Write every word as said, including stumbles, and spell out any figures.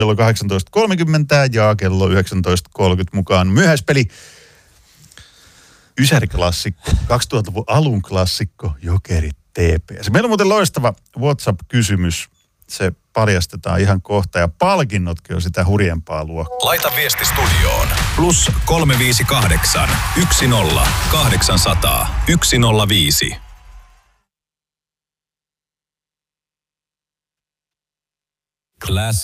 kello kahdeksantoista kolmekymmentä ja kello yhdeksäntoista kolmekymmentä mukaan myöhäispeli. Ysäriklassikko, kaksituhattaluvun alun klassikko, Jokerit T P S. Meillä on muuten loistava WhatsApp-kysymys. Se paljastetaan ihan kohta ja palkinnotkin on sitä hurjempaa luokkaa. Laita viesti studioon. Plus kolme viisi kahdeksan, yksi nolla, kahdeksansataa, yksi nolla viisi. Classic.